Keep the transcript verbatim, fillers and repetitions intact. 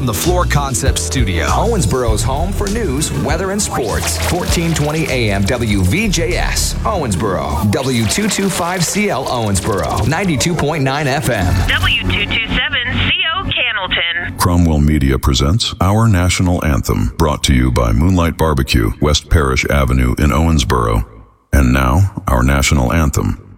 From the Floor Concepts Studio, Owensboro's home for news, weather, and sports. fourteen twenty A M W V J S, Owensboro. W two twenty-five C L Owensboro. ninety-two point nine F M. W two twenty-seven C O Cannelton. Cromwell Media presents Our National Anthem, brought to you by Moonlight Barbecue, West Parish Avenue in Owensboro. And now, our national anthem.